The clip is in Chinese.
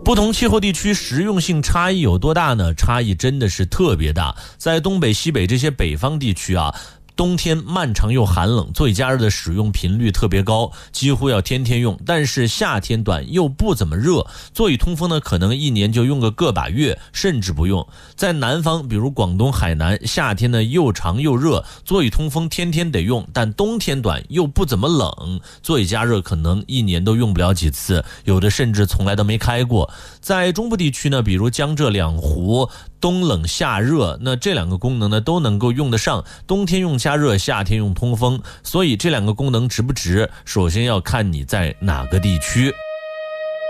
不同气候地区实用性差异有多大呢？差异真的是特别大。在东北、西北这些北方地区啊，冬天漫长又寒冷，座椅加热的使用频率特别高，几乎要天天用。但是夏天短又不怎么热，座椅通风呢可能一年就用个把月，甚至不用。在南方，比如广东海南，夏天呢又长又热，座椅通风天天得用，但冬天短又不怎么冷，座椅加热可能一年都用不了几次，有的甚至从来都没开过。在中部地区呢，比如江浙两湖，冬冷夏热，那这两个功能呢都能够用得上，冬天用加热，夏天用通风，所以这两个功能值不值，首先要看你在哪个地区。